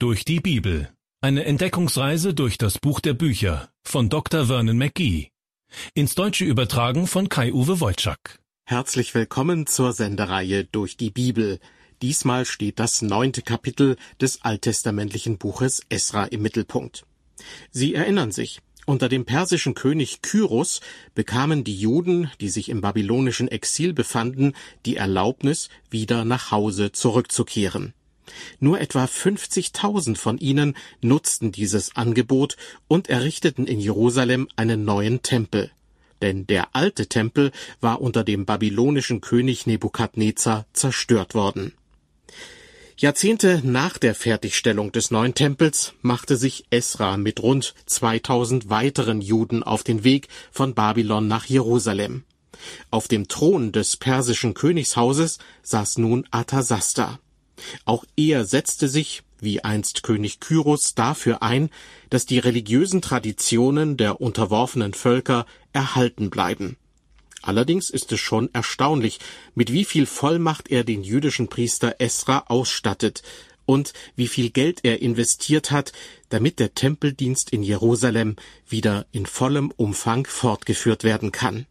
Durch die Bibel. Eine Entdeckungsreise durch das Buch der Bücher von Dr. Vernon McGee. Ins Deutsche übertragen von Kai-Uwe Wojczak. Herzlich willkommen zur Sendereihe Durch die Bibel. Diesmal steht das 9. Kapitel des alttestamentlichen Buches Esra im Mittelpunkt. Sie erinnern sich, unter dem persischen König Kyros bekamen die Juden, die sich im babylonischen Exil befanden, die Erlaubnis, wieder nach Hause zurückzukehren. Nur etwa 50.000 von ihnen nutzten dieses Angebot und errichteten in Jerusalem einen neuen Tempel. Denn der alte Tempel war unter dem babylonischen König Nebukadnezar zerstört worden. Jahrzehnte nach der Fertigstellung des neuen Tempels machte sich Esra mit rund 2000 weiteren Juden auf den Weg von Babylon nach Jerusalem. Auf dem Thron des persischen Königshauses saß nun Arthasasta. Auch er setzte sich, wie einst König Kyros, dafür ein, dass die religiösen Traditionen der unterworfenen Völker erhalten bleiben. Allerdings ist es schon erstaunlich, mit wie viel Vollmacht er den jüdischen Priester Esra ausstattet und wie viel Geld er investiert hat, damit der Tempeldienst in Jerusalem wieder in vollem Umfang fortgeführt werden kann.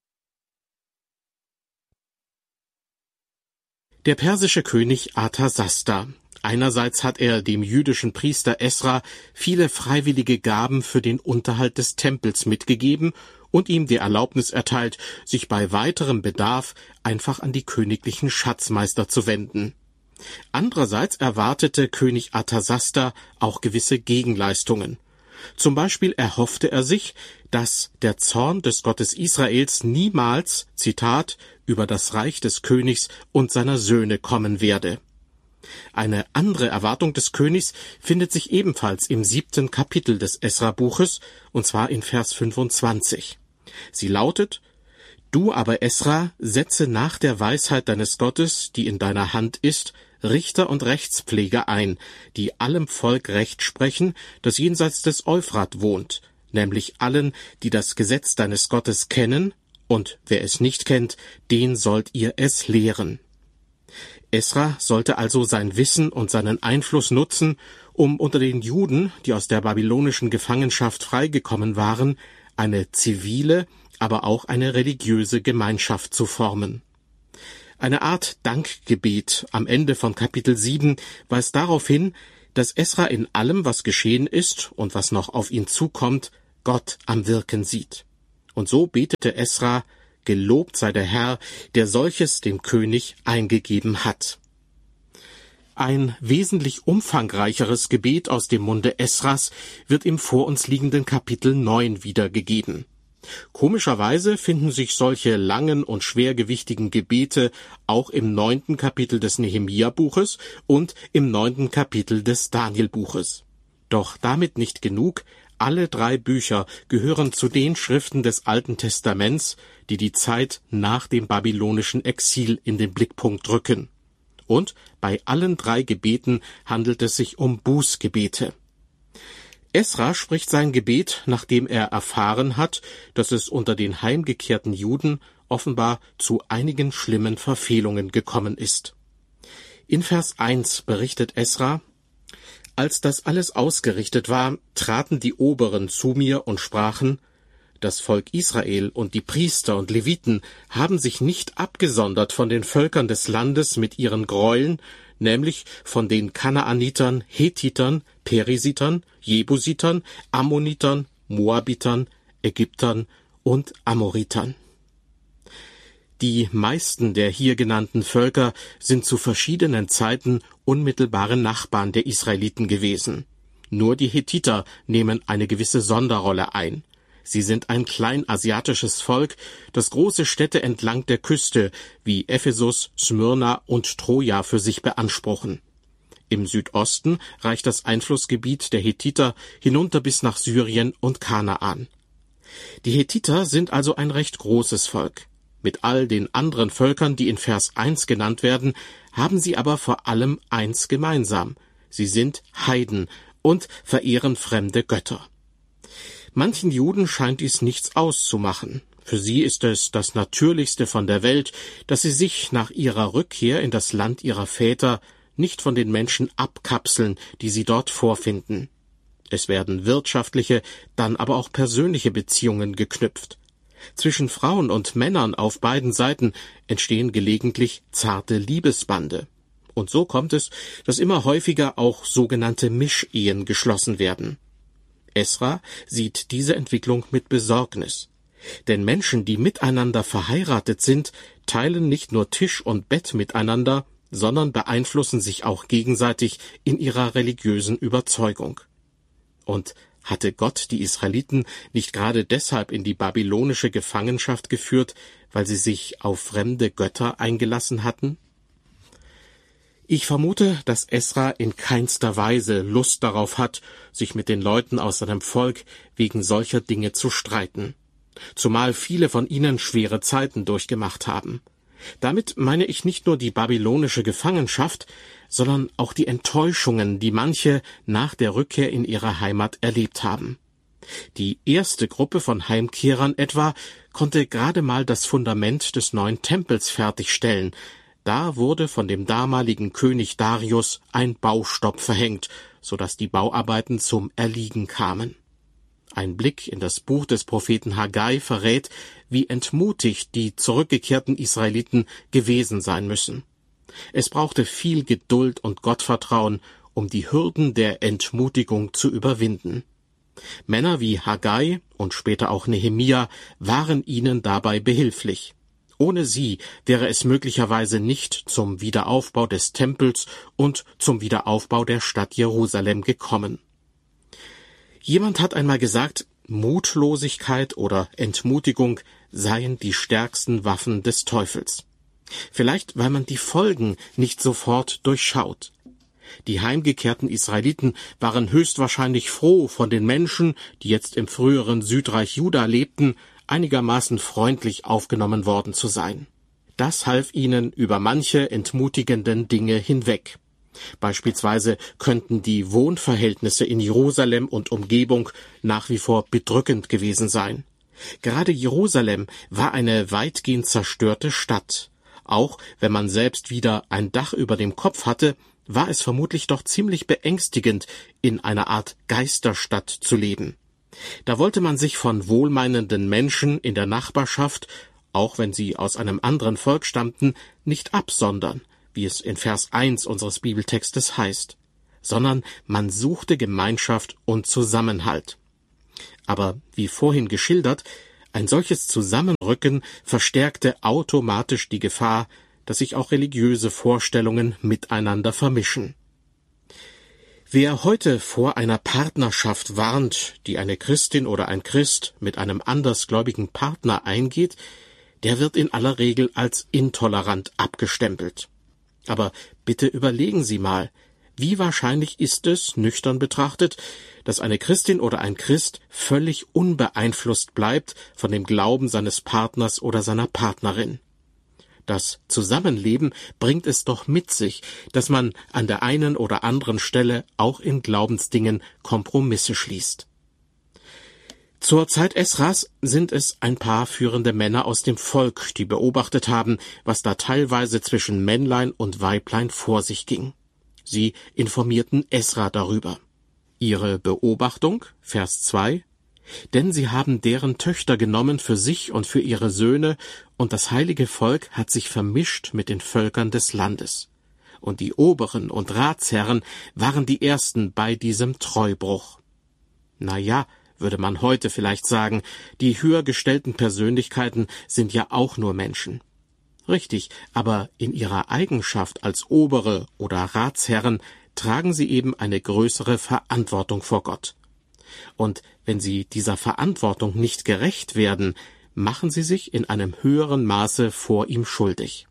Der persische König Arthasasta. Einerseits hat er dem jüdischen Priester Esra viele freiwillige Gaben für den Unterhalt des Tempels mitgegeben und ihm die Erlaubnis erteilt, sich bei weiterem Bedarf einfach an die königlichen Schatzmeister zu wenden. Andererseits erwartete König Arthasasta auch gewisse Gegenleistungen. Zum Beispiel erhoffte er sich, dass der Zorn des Gottes Israels niemals, Zitat, über das Reich des Königs und seiner Söhne kommen werde. Eine andere Erwartung des Königs findet sich ebenfalls im 7. Kapitel des Esra-Buches, und zwar in Vers 25. Sie lautet: Du aber, Esra, setze nach der Weisheit deines Gottes, die in deiner Hand ist, Richter und Rechtspfleger ein, die allem Volk Recht sprechen, das jenseits des Euphrat wohnt, nämlich allen, die das Gesetz deines Gottes kennen, und wer es nicht kennt, den sollt ihr es lehren. Esra sollte also sein Wissen und seinen Einfluss nutzen, um unter den Juden, die aus der babylonischen Gefangenschaft freigekommen waren, eine zivile, aber auch eine religiöse Gemeinschaft zu formen. Eine Art Dankgebet am Ende von Kapitel 7 weist darauf hin, dass Esra in allem, was geschehen ist und was noch auf ihn zukommt, Gott am Wirken sieht. Und so betete Esra: Gelobt sei der Herr, der solches dem König eingegeben hat. Ein wesentlich umfangreicheres Gebet aus dem Munde Esras wird im vor uns liegenden Kapitel 9 wiedergegeben. Komischerweise finden sich solche langen und schwergewichtigen Gebete auch im 9. Kapitel des Nehemia-Buches und im 9. Kapitel des Daniel-Buches. Doch damit nicht genug. Alle 3 Bücher gehören zu den Schriften des Alten Testaments, die die Zeit nach dem babylonischen Exil in den Blickpunkt rücken. Und bei allen 3 Gebeten handelt es sich um Bußgebete. Esra spricht sein Gebet, nachdem er erfahren hat, dass es unter den heimgekehrten Juden offenbar zu einigen schlimmen Verfehlungen gekommen ist. In Vers 1 berichtet Esra: Als das alles ausgerichtet war, traten die Oberen zu mir und sprachen: Das Volk Israel und die Priester und Leviten haben sich nicht abgesondert von den Völkern des Landes mit ihren Gräueln, nämlich von den Kanaanitern, Hethitern, Perisitern, Jebusitern, Ammonitern, Moabitern, Ägyptern und Amoritern. Die meisten der hier genannten Völker sind zu verschiedenen Zeiten unmittelbare Nachbarn der Israeliten gewesen. Nur die Hethiter nehmen eine gewisse Sonderrolle ein. Sie sind ein kleinasiatisches Volk, das große Städte entlang der Küste wie Ephesus, Smyrna und Troja für sich beanspruchen. Im Südosten reicht das Einflussgebiet der Hethiter hinunter bis nach Syrien und Kanaan. Die Hethiter sind also ein recht großes Volk. Mit all den anderen Völkern, die in Vers 1 genannt werden, haben sie aber vor allem eins gemeinsam: Sie sind Heiden und verehren fremde Götter. Manchen Juden scheint dies nichts auszumachen. Für sie ist es das Natürlichste von der Welt, dass sie sich nach ihrer Rückkehr in das Land ihrer Väter nicht von den Menschen abkapseln, die sie dort vorfinden. Es werden wirtschaftliche, dann aber auch persönliche Beziehungen geknüpft. Zwischen Frauen und Männern auf beiden Seiten entstehen gelegentlich zarte Liebesbande. Und so kommt es, dass immer häufiger auch sogenannte Mischehen geschlossen werden. Esra sieht diese Entwicklung mit Besorgnis. Denn Menschen, die miteinander verheiratet sind, teilen nicht nur Tisch und Bett miteinander, sondern beeinflussen sich auch gegenseitig in ihrer religiösen Überzeugung. Und hatte Gott die Israeliten nicht gerade deshalb in die babylonische Gefangenschaft geführt, weil sie sich auf fremde Götter eingelassen hatten? Ich vermute, dass Esra in keinster Weise Lust darauf hat, sich mit den Leuten aus seinem Volk wegen solcher Dinge zu streiten, zumal viele von ihnen schwere Zeiten durchgemacht haben. Damit meine ich nicht nur die babylonische Gefangenschaft, sondern auch die Enttäuschungen, die manche nach der Rückkehr in ihre Heimat erlebt haben. Die erste Gruppe von Heimkehrern etwa konnte gerade mal das Fundament des neuen Tempels fertigstellen. Da wurde von dem damaligen König Darius ein Baustopp verhängt, so dass die Bauarbeiten zum Erliegen kamen. Ein Blick in das Buch des Propheten Haggai verrät, wie entmutigt die zurückgekehrten Israeliten gewesen sein müssen. Es brauchte viel Geduld und Gottvertrauen, um die Hürden der Entmutigung zu überwinden. Männer wie Haggai und später auch Nehemia waren ihnen dabei behilflich. Ohne sie wäre es möglicherweise nicht zum Wiederaufbau des Tempels und zum Wiederaufbau der Stadt Jerusalem gekommen. Jemand hat einmal gesagt, Mutlosigkeit oder Entmutigung seien die stärksten Waffen des Teufels. Vielleicht, weil man die Folgen nicht sofort durchschaut. Die heimgekehrten Israeliten waren höchstwahrscheinlich froh, von den Menschen, die jetzt im früheren Südreich Juda lebten, einigermaßen freundlich aufgenommen worden zu sein. Das half ihnen über manche entmutigenden Dinge hinweg. Beispielsweise könnten die Wohnverhältnisse in Jerusalem und Umgebung nach wie vor bedrückend gewesen sein. Gerade Jerusalem war eine weitgehend zerstörte Stadt. Auch wenn man selbst wieder ein Dach über dem Kopf hatte, war es vermutlich doch ziemlich beängstigend, in einer Art Geisterstadt zu leben. Da wollte man sich von wohlmeinenden Menschen in der Nachbarschaft, auch wenn sie aus einem anderen Volk stammten, nicht absondern, wie es in Vers 1 unseres Bibeltextes heißt, sondern man suchte Gemeinschaft und Zusammenhalt. Aber wie vorhin geschildert, ein solches Zusammenrücken verstärkte automatisch die Gefahr, dass sich auch religiöse Vorstellungen miteinander vermischen. Wer heute vor einer Partnerschaft warnt, die eine Christin oder ein Christ mit einem andersgläubigen Partner eingeht, der wird in aller Regel als intolerant abgestempelt. Aber bitte überlegen Sie mal, wie wahrscheinlich ist es, nüchtern betrachtet, dass eine Christin oder ein Christ völlig unbeeinflusst bleibt von dem Glauben seines Partners oder seiner Partnerin? Das Zusammenleben bringt es doch mit sich, dass man an der einen oder anderen Stelle auch in Glaubensdingen Kompromisse schließt. Zur Zeit Esras sind es ein paar führende Männer aus dem Volk, die beobachtet haben, was da teilweise zwischen Männlein und Weiblein vor sich ging. Sie informierten Esra darüber. Ihre Beobachtung, Vers 2: Denn sie haben deren Töchter genommen für sich und für ihre Söhne, und das heilige Volk hat sich vermischt mit den Völkern des Landes. Und die Oberen und Ratsherren waren die Ersten bei diesem Treubruch. Na ja, würde man heute vielleicht sagen, die höher gestellten Persönlichkeiten sind ja auch nur Menschen. Richtig, aber in ihrer Eigenschaft als Obere oder Ratsherren tragen sie eben eine größere Verantwortung vor Gott. Und wenn sie dieser Verantwortung nicht gerecht werden, machen sie sich in einem höheren Maße vor ihm schuldig.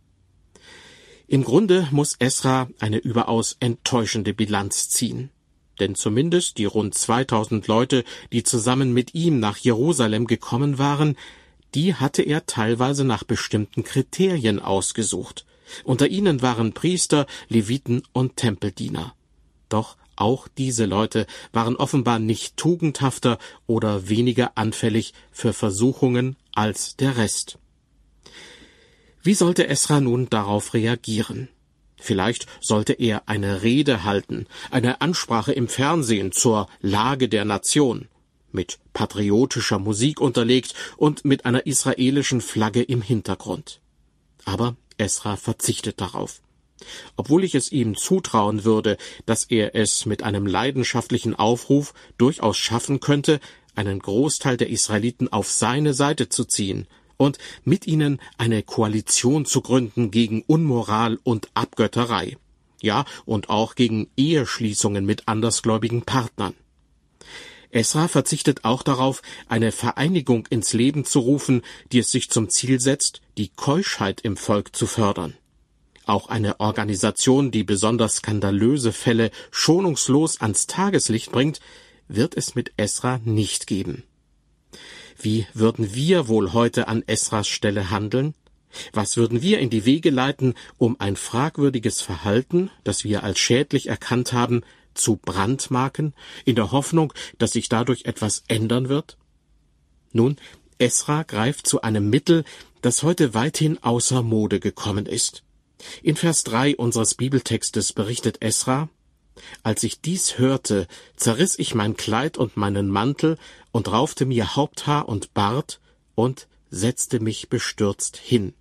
Im Grunde muss Esra eine überaus enttäuschende Bilanz ziehen. Denn zumindest die rund 2000 Leute, die zusammen mit ihm nach Jerusalem gekommen waren, die hatte er teilweise nach bestimmten Kriterien ausgesucht. Unter ihnen waren Priester, Leviten und Tempeldiener. Doch auch diese Leute waren offenbar nicht tugendhafter oder weniger anfällig für Versuchungen als der Rest. Wie sollte Esra nun darauf reagieren? Vielleicht sollte er eine Rede halten, eine Ansprache im Fernsehen zur Lage der Nation, mit patriotischer Musik unterlegt und mit einer israelischen Flagge im Hintergrund. Aber Esra verzichtet darauf. Obwohl ich es ihm zutrauen würde, dass er es mit einem leidenschaftlichen Aufruf durchaus schaffen könnte, einen Großteil der Israeliten auf seine Seite zu ziehen und mit ihnen eine Koalition zu gründen gegen Unmoral und Abgötterei, ja, und auch gegen Eheschließungen mit andersgläubigen Partnern. Esra verzichtet auch darauf, eine Vereinigung ins Leben zu rufen, die es sich zum Ziel setzt, die Keuschheit im Volk zu fördern. Auch eine Organisation, die besonders skandalöse Fälle schonungslos ans Tageslicht bringt, wird es mit Esra nicht geben. Wie würden wir wohl heute an Esras Stelle handeln? Was würden wir in die Wege leiten, um ein fragwürdiges Verhalten, das wir als schädlich erkannt haben, zu brandmarken, in der Hoffnung, dass sich dadurch etwas ändern wird? Nun, Esra greift zu einem Mittel, das heute weithin außer Mode gekommen ist. In Vers 3 unseres Bibeltextes berichtet Esra: Als ich dies hörte, zerriss ich mein Kleid und meinen Mantel und raufte mir Haupthaar und Bart und setzte mich bestürzt hin.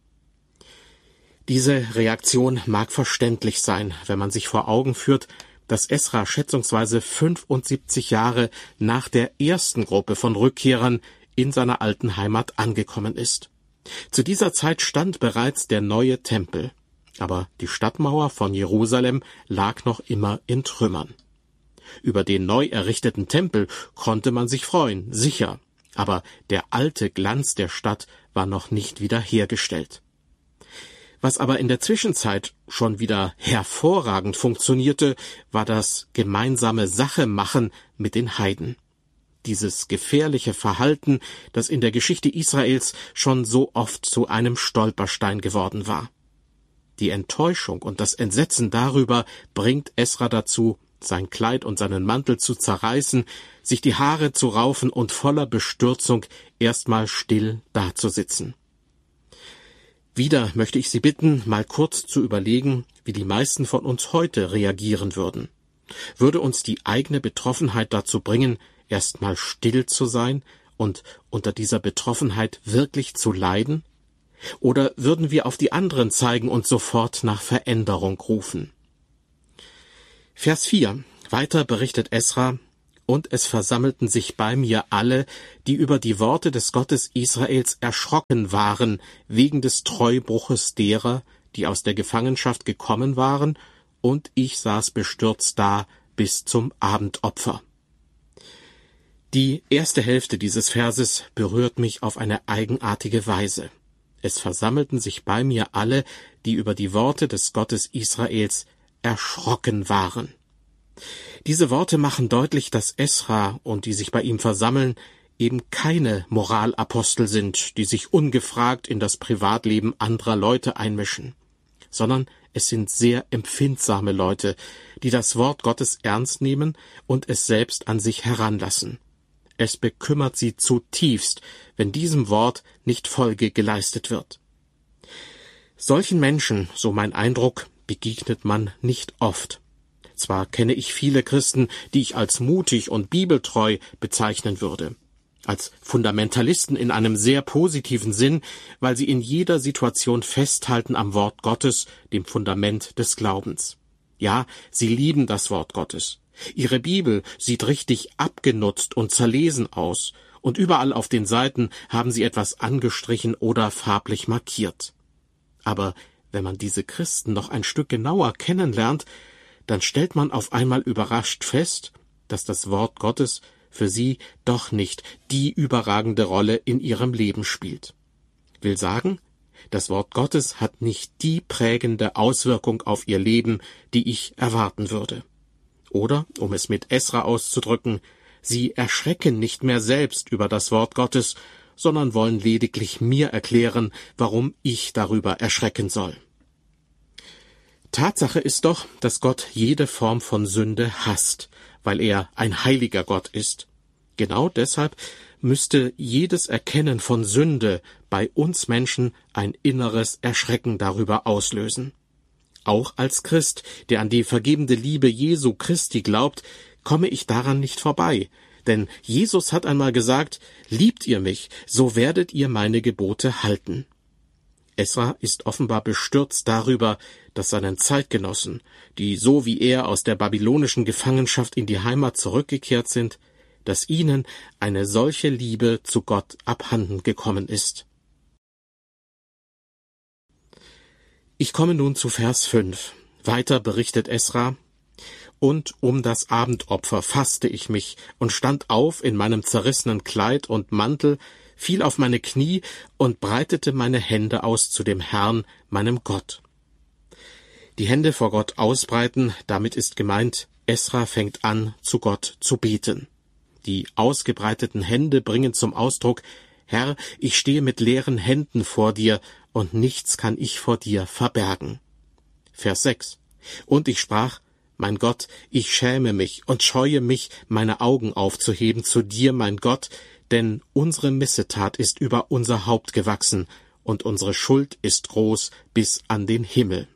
Diese Reaktion mag verständlich sein, wenn man sich vor Augen führt, dass Esra schätzungsweise 75 Jahre nach der ersten Gruppe von Rückkehrern in seiner alten Heimat angekommen ist. Zu dieser Zeit stand bereits der neue Tempel, aber die Stadtmauer von Jerusalem lag noch immer in Trümmern. Über den neu errichteten Tempel konnte man sich freuen, sicher, aber der alte Glanz der Stadt war noch nicht wiederhergestellt. Was aber in der Zwischenzeit schon wieder hervorragend funktionierte, war das gemeinsame Sachemachen mit den Heiden. Dieses gefährliche Verhalten, das in der Geschichte Israels schon so oft zu einem Stolperstein geworden war. Die Enttäuschung und das Entsetzen darüber bringt Esra dazu, sein Kleid und seinen Mantel zu zerreißen, sich die Haare zu raufen und voller Bestürzung erstmal still dazusitzen. Wieder möchte ich Sie bitten, mal kurz zu überlegen, wie die meisten von uns heute reagieren würden. Würde uns die eigene Betroffenheit dazu bringen, erstmal still zu sein und unter dieser Betroffenheit wirklich zu leiden? Oder würden wir auf die anderen zeigen und sofort nach Veränderung rufen? Vers 4. Weiter berichtet Esra: Und es versammelten sich bei mir alle, die über die Worte des Gottes Israels erschrocken waren, wegen des Treubruches derer, die aus der Gefangenschaft gekommen waren, und ich saß bestürzt da bis zum Abendopfer. Die erste Hälfte dieses Verses berührt mich auf eine eigenartige Weise. Es versammelten sich bei mir alle, die über die Worte des Gottes Israels erschrocken waren. Diese Worte machen deutlich, dass Esra und die sich bei ihm versammeln, eben keine Moralapostel sind, die sich ungefragt in das Privatleben anderer Leute einmischen, sondern es sind sehr empfindsame Leute, die das Wort Gottes ernst nehmen und es selbst an sich heranlassen. Es bekümmert sie zutiefst, wenn diesem Wort nicht Folge geleistet wird. Solchen Menschen, so mein Eindruck, begegnet man nicht oft. Zwar kenne ich viele Christen, die ich als mutig und bibeltreu bezeichnen würde, als Fundamentalisten in einem sehr positiven Sinn, weil sie in jeder Situation festhalten am Wort Gottes, dem Fundament des Glaubens. Ja, sie lieben das Wort Gottes. Ihre Bibel sieht richtig abgenutzt und zerlesen aus, und überall auf den Seiten haben sie etwas angestrichen oder farblich markiert. Aber wenn man diese Christen noch ein Stück genauer kennenlernt, dann stellt man auf einmal überrascht fest, dass das Wort Gottes für sie doch nicht die überragende Rolle in ihrem Leben spielt. Will sagen, das Wort Gottes hat nicht die prägende Auswirkung auf ihr Leben, die ich erwarten würde. Oder, um es mit Esra auszudrücken, sie erschrecken nicht mehr selbst über das Wort Gottes, sondern wollen lediglich mir erklären, warum ich darüber erschrecken soll. Tatsache ist doch, dass Gott jede Form von Sünde hasst, weil er ein heiliger Gott ist. Genau deshalb müsste jedes Erkennen von Sünde bei uns Menschen ein inneres Erschrecken darüber auslösen. Auch als Christ, der an die vergebende Liebe Jesu Christi glaubt, komme ich daran nicht vorbei. Denn Jesus hat einmal gesagt, liebt ihr mich, so werdet ihr meine Gebote halten. Esra ist offenbar bestürzt darüber, dass seinen Zeitgenossen, die so wie er aus der babylonischen Gefangenschaft in die Heimat zurückgekehrt sind, dass ihnen eine solche Liebe zu Gott abhanden gekommen ist. Ich komme nun zu Vers 5. Weiter berichtet Esra: Und um das Abendopfer fasste ich mich und stand auf in meinem zerrissenen Kleid und Mantel, fiel auf meine Knie und breitete meine Hände aus zu dem Herrn, meinem Gott. Die Hände vor Gott ausbreiten, damit ist gemeint, Esra fängt an, zu Gott zu beten. Die ausgebreiteten Hände bringen zum Ausdruck: Herr, ich stehe mit leeren Händen vor dir, und nichts kann ich vor dir verbergen. Vers 6. Und ich sprach: Mein Gott, ich schäme mich und scheue mich, meine Augen aufzuheben zu dir, mein Gott, denn unsere Missetat ist über unser Haupt gewachsen, und unsere Schuld ist groß bis an den Himmel.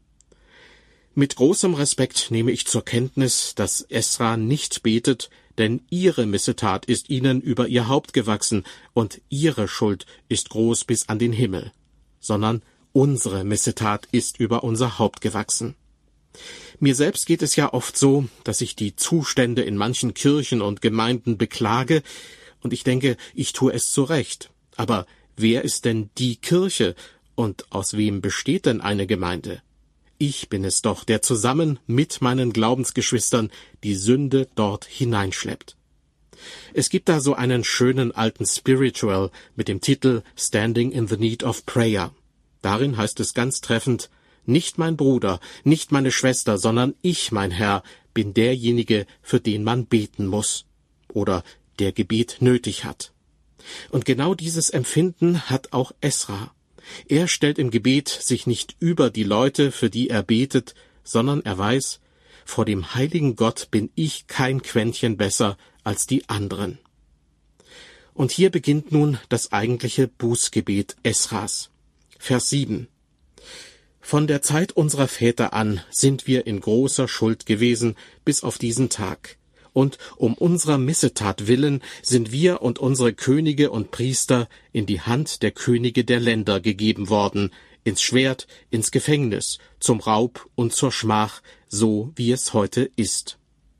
Mit großem Respekt nehme ich zur Kenntnis, dass Esra nicht betet, denn ihre Missetat ist ihnen über ihr Haupt gewachsen, und ihre Schuld ist groß bis an den Himmel, sondern unsere Missetat ist über unser Haupt gewachsen. Mir selbst geht es ja oft so, dass ich die Zustände in manchen Kirchen und Gemeinden beklage, und ich denke, ich tue es zu Recht. Aber wer ist denn die Kirche, und aus wem besteht denn eine Gemeinde? Ich bin es doch, der zusammen mit meinen Glaubensgeschwistern die Sünde dort hineinschleppt. Es gibt da so einen schönen alten Spiritual mit dem Titel Standing in the Need of Prayer. Darin heißt es ganz treffend: Nicht mein Bruder, nicht meine Schwester, sondern ich, mein Herr, bin derjenige, für den man beten muss oder der Gebet nötig hat. Und genau dieses Empfinden hat auch Esra. Er stellt im Gebet sich nicht über die Leute, für die er betet, sondern er weiß, vor dem heiligen Gott bin ich kein Quäntchen besser als die anderen. Und hier beginnt nun das eigentliche Bußgebet Esras. Vers 7. Von der Zeit unserer Väter an sind wir in großer Schuld gewesen bis auf diesen Tag. Und um unserer Missetat willen sind wir und unsere Könige und Priester in die Hand der Könige der Länder gegeben worden, ins Schwert, ins Gefängnis, zum Raub und zur Schmach, so wie es heute ist.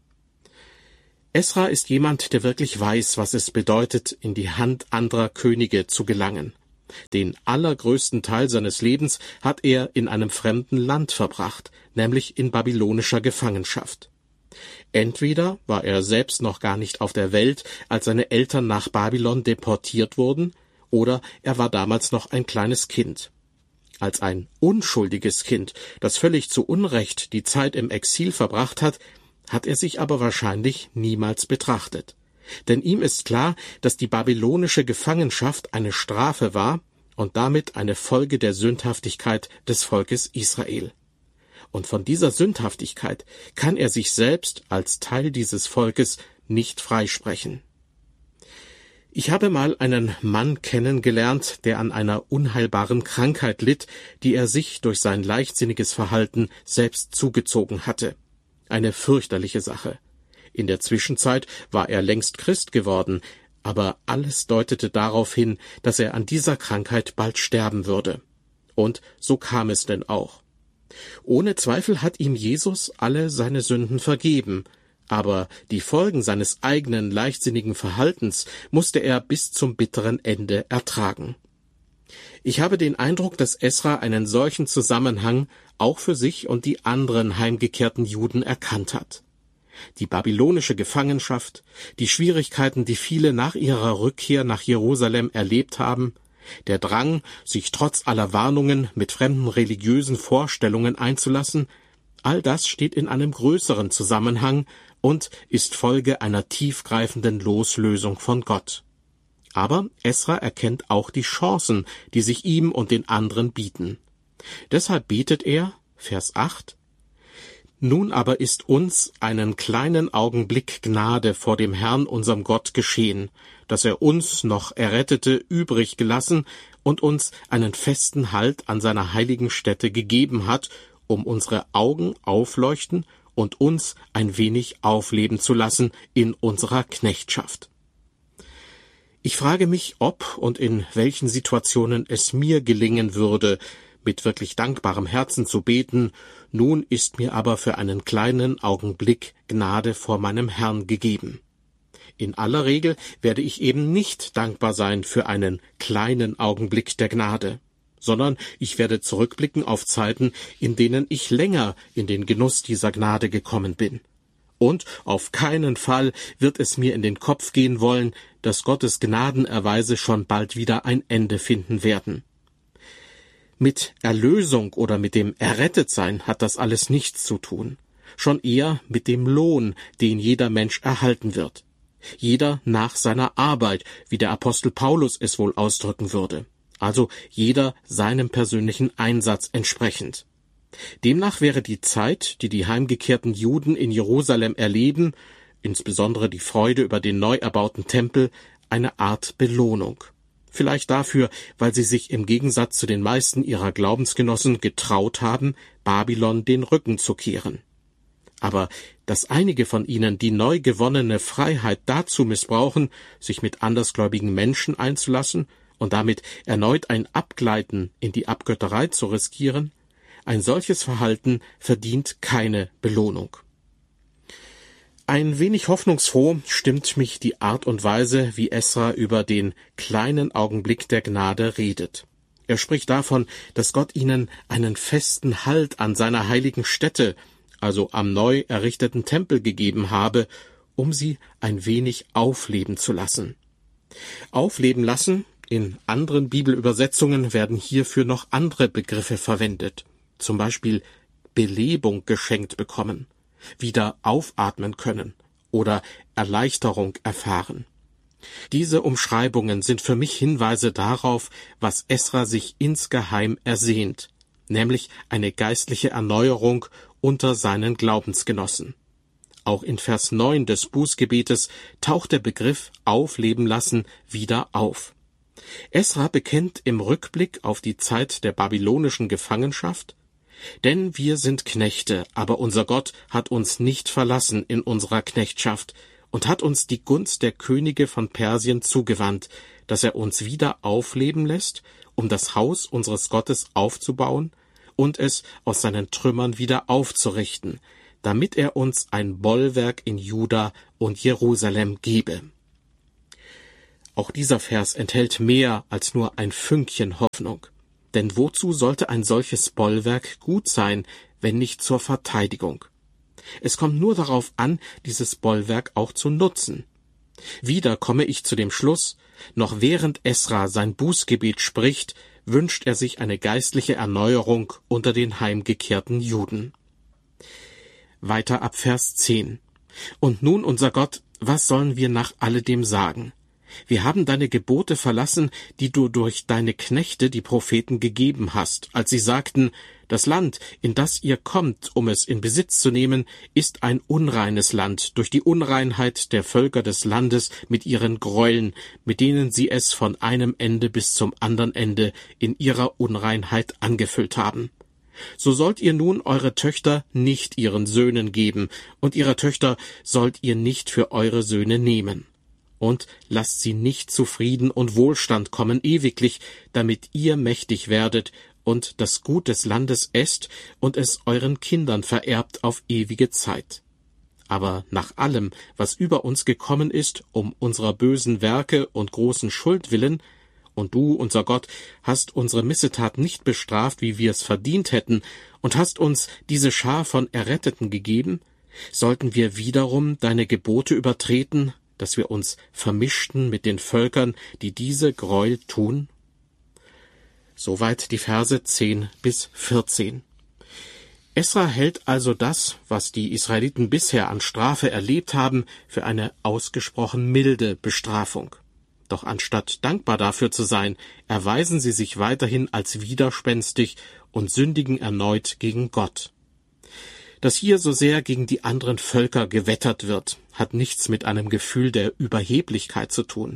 Esra ist jemand, der wirklich weiß, was es bedeutet, in die Hand anderer Könige zu gelangen. Den allergrößten Teil seines Lebens hat er in einem fremden Land verbracht, nämlich in babylonischer Gefangenschaft. Entweder war er selbst noch gar nicht auf der Welt, als seine Eltern nach Babylon deportiert wurden, oder er war damals noch ein kleines Kind. Als ein unschuldiges Kind, das völlig zu Unrecht die Zeit im Exil verbracht hat, hat er sich aber wahrscheinlich niemals betrachtet. Denn ihm ist klar, dass die babylonische Gefangenschaft eine Strafe war und damit eine Folge der Sündhaftigkeit des Volkes Israel. Und von dieser Sündhaftigkeit kann er sich selbst als Teil dieses Volkes nicht freisprechen. Ich habe mal einen Mann kennengelernt, der an einer unheilbaren Krankheit litt, die er sich durch sein leichtsinniges Verhalten selbst zugezogen hatte. Eine fürchterliche Sache. In der Zwischenzeit war er längst Christ geworden, aber alles deutete darauf hin, dass er an dieser Krankheit bald sterben würde. Und so kam es denn auch. Ohne Zweifel hat ihm Jesus alle seine Sünden vergeben, aber die Folgen seines eigenen leichtsinnigen Verhaltens musste er bis zum bitteren Ende ertragen. Ich habe den Eindruck, dass Esra einen solchen Zusammenhang auch für sich und die anderen heimgekehrten Juden erkannt hat. Die babylonische Gefangenschaft, die Schwierigkeiten, die viele nach ihrer Rückkehr nach Jerusalem erlebt haben, der Drang, sich trotz aller Warnungen mit fremden religiösen Vorstellungen einzulassen, all das steht in einem größeren Zusammenhang und ist Folge einer tiefgreifenden Loslösung von Gott. Aber Esra erkennt auch die Chancen, die sich ihm und den anderen bieten. Deshalb betet er, Vers 8, Nun aber ist uns einen kleinen Augenblick Gnade vor dem Herrn unserem Gott geschehen, dass er uns noch Errettete übrig gelassen und uns einen festen Halt an seiner heiligen Stätte gegeben hat, um unsere Augen aufleuchten und uns ein wenig aufleben zu lassen in unserer Knechtschaft. Ich frage mich, ob und in welchen Situationen es mir gelingen würde, mit wirklich dankbarem Herzen zu beten: Nun ist mir aber für einen kleinen Augenblick Gnade vor meinem Herrn gegeben. In aller Regel werde ich eben nicht dankbar sein für einen kleinen Augenblick der Gnade, sondern ich werde zurückblicken auf Zeiten, in denen ich länger in den Genuss dieser Gnade gekommen bin. Und auf keinen Fall wird es mir in den Kopf gehen wollen, dass Gottes Gnadenerweise schon bald wieder ein Ende finden werden. Mit Erlösung oder mit dem Errettetsein hat das alles nichts zu tun, schon eher mit dem Lohn, den jeder Mensch erhalten wird. Jeder nach seiner Arbeit, wie der Apostel Paulus es wohl ausdrücken würde, also jeder seinem persönlichen Einsatz entsprechend. Demnach wäre die Zeit, die die heimgekehrten Juden in Jerusalem erleben, insbesondere die Freude über den neu erbauten Tempel, eine Art Belohnung. Vielleicht dafür, weil sie sich im Gegensatz zu den meisten ihrer Glaubensgenossen getraut haben, Babylon den Rücken zu kehren. Aber dass einige von ihnen die neu gewonnene Freiheit dazu missbrauchen, sich mit andersgläubigen Menschen einzulassen und damit erneut ein Abgleiten in die Abgötterei zu riskieren, ein solches Verhalten verdient keine Belohnung. Ein wenig hoffnungsfroh stimmt mich die Art und Weise, wie Esra über den kleinen Augenblick der Gnade redet. Er spricht davon, dass Gott ihnen einen festen Halt an seiner heiligen Stätte, also am neu errichteten Tempel, gegeben habe, um sie ein wenig aufleben zu lassen. Aufleben lassen, in anderen Bibelübersetzungen werden hierfür noch andere Begriffe verwendet, zum Beispiel Belebung geschenkt bekommen, wieder aufatmen können oder Erleichterung erfahren. Diese Umschreibungen sind für mich Hinweise darauf, was Esra sich insgeheim ersehnt, nämlich eine geistliche Erneuerung unter seinen Glaubensgenossen. Auch in Vers 9 des Bußgebetes taucht der Begriff Aufleben lassen wieder auf. Esra bekennt im Rückblick auf die Zeit der babylonischen Gefangenschaft: Denn wir sind Knechte, aber unser Gott hat uns nicht verlassen in unserer Knechtschaft und hat uns die Gunst der Könige von Persien zugewandt, dass er uns wieder aufleben lässt, um das Haus unseres Gottes aufzubauen und es aus seinen Trümmern wieder aufzurichten, damit er uns ein Bollwerk in Juda und Jerusalem gebe. Auch dieser Vers enthält mehr als nur ein Fünkchen Hoffnung. Denn wozu sollte ein solches Bollwerk gut sein, wenn nicht zur Verteidigung? Es kommt nur darauf an, dieses Bollwerk auch zu nutzen. Wieder komme ich zu dem Schluss: Noch während Esra sein Bußgebet spricht, wünscht er sich eine geistliche Erneuerung unter den heimgekehrten Juden. Weiter ab Vers 10. Und nun, unser Gott, was sollen wir nach alledem sagen? Wir haben deine Gebote verlassen, die du durch deine Knechte, die Propheten, gegeben hast, als sie sagten: Das Land, in das ihr kommt, um es in Besitz zu nehmen, ist ein unreines Land, durch die Unreinheit der Völker des Landes mit ihren Gräueln, mit denen sie es von einem Ende bis zum anderen Ende in ihrer Unreinheit angefüllt haben. So sollt ihr nun eure Töchter nicht ihren Söhnen geben, und ihre Töchter sollt ihr nicht für eure Söhne nehmen. Und lasst sie nicht zu Frieden und Wohlstand kommen ewiglich, damit ihr mächtig werdet und das Gut des Landes esst und es euren Kindern vererbt auf ewige Zeit. Aber nach allem, was über uns gekommen ist, um unserer bösen Werke und großen Schuld willen, und du, unser Gott, hast unsere Missetat nicht bestraft, wie wir es verdient hätten, und hast uns diese Schar von Erretteten gegeben, sollten wir wiederum deine Gebote übertreten, dass wir uns vermischten mit den Völkern, die diese Gräuel tun? Soweit die Verse 10 bis 14. Esra hält also das, was die Israeliten bisher an Strafe erlebt haben, für eine ausgesprochen milde Bestrafung. Doch anstatt dankbar dafür zu sein, erweisen sie sich weiterhin als widerspenstig und sündigen erneut gegen Gott. Dass hier so sehr gegen die anderen Völker gewettert wird, hat nichts mit einem Gefühl der Überheblichkeit zu tun,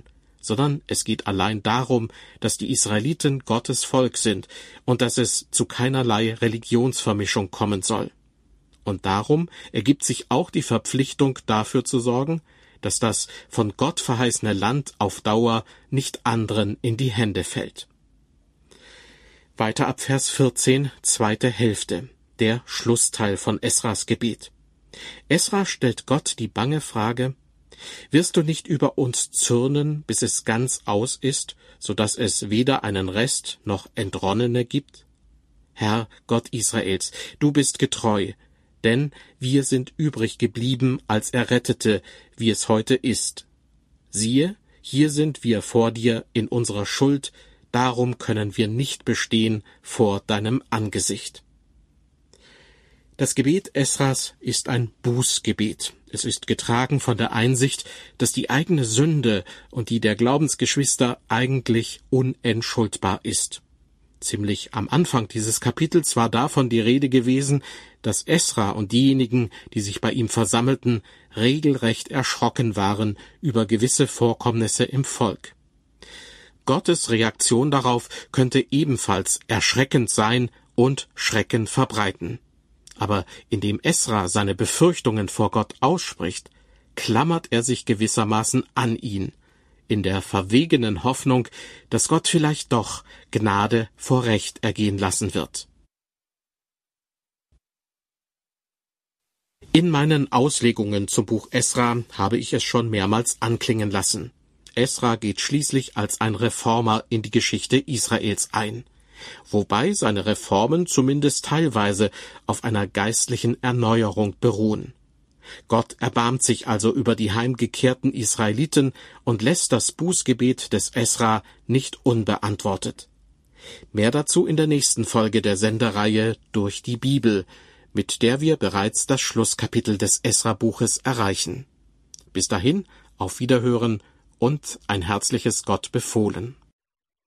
sondern es geht allein darum, dass die Israeliten Gottes Volk sind und dass es zu keinerlei Religionsvermischung kommen soll. Und darum ergibt sich auch die Verpflichtung, dafür zu sorgen, dass das von Gott verheißene Land auf Dauer nicht anderen in die Hände fällt. Weiter ab Vers 14, zweite Hälfte, der Schlussteil von Esras Gebet. Esra stellt Gott die bange Frage: Wirst du nicht über uns zürnen, bis es ganz aus ist, so dass es weder einen Rest noch Entronnene gibt? Herr, Gott Israels, du bist getreu, denn wir sind übrig geblieben als Errettete, wie es heute ist. Siehe, hier sind wir vor dir in unserer Schuld, darum können wir nicht bestehen vor deinem Angesicht. Das Gebet Esras ist ein Bußgebet. Es ist getragen von der Einsicht, dass die eigene Sünde und die der Glaubensgeschwister eigentlich unentschuldbar ist. Ziemlich am Anfang dieses Kapitels war davon die Rede gewesen, dass Esra und diejenigen, die sich bei ihm versammelten, regelrecht erschrocken waren über gewisse Vorkommnisse im Volk. Gottes Reaktion darauf könnte ebenfalls erschreckend sein und Schrecken verbreiten. Aber indem Esra seine Befürchtungen vor Gott ausspricht, klammert er sich gewissermaßen an ihn, in der verwegenen Hoffnung, dass Gott vielleicht doch Gnade vor Recht ergehen lassen wird. In meinen Auslegungen zum Buch Esra habe ich es schon mehrmals anklingen lassen. Esra geht schließlich als ein Reformer in die Geschichte Israels ein, wobei seine Reformen zumindest teilweise auf einer geistlichen Erneuerung beruhen. Gott erbarmt sich also über die heimgekehrten Israeliten und lässt das Bußgebet des Esra nicht unbeantwortet. Mehr dazu in der nächsten Folge der Sendereihe Durch die Bibel, mit der wir bereits das Schlusskapitel des Esra-Buches erreichen. Bis dahin, auf Wiederhören und ein herzliches Gott befohlen.